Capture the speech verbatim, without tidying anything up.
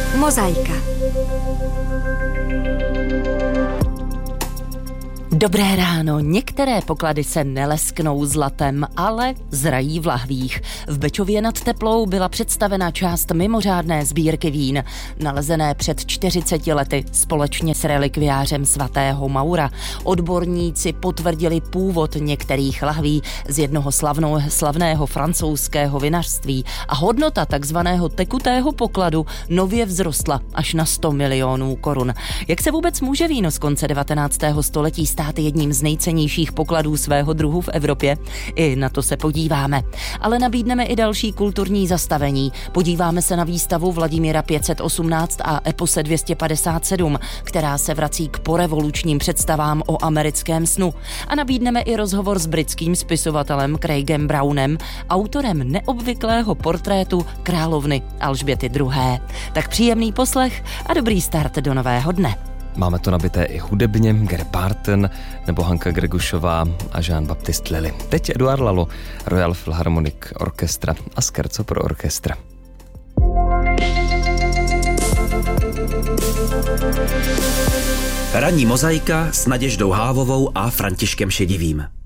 Mozaika. Dobré ráno, některé poklady se nelesknou zlatem, ale zrají v lahvích. V Bečově nad Teplou byla představena část mimořádné sbírky vín, nalezené před čtyřiceti lety společně s relikviářem svatého Maura. Odborníci potvrdili původ některých lahví z jednoho slavnou, slavného francouzského vinařství a hodnota takzvaného tekutého pokladu nově vzrostla až na sto milionů korun. Jak se vůbec může víno z konce devatenáctého století stát jedním z nejcennějších pokladů svého druhu v Evropě? I na to se podíváme. Ale nabídneme i další kulturní zastavení. Podíváme se na výstavu Vladimíra pět set osmnáct a Epose dvě stě padesát sedm, která se vrací k porevolučním představám o americkém snu. A nabídneme i rozhovor s britským spisovatelem Craigem Brownem, autorem neobvyklého portrétu královny Alžběty druhé. Tak příjemný poslech a dobrý start do nového dne. Máme to nabité i hudebně, Gary Barton nebo Hanka Gregušová a Jean-Baptiste Lely. Teď Eduard Lalo, Royal Philharmonic Orchestra a Scherzo pro orchestra. Ranní mozaika s Naděždou Hávovou a Františkem Šedivým.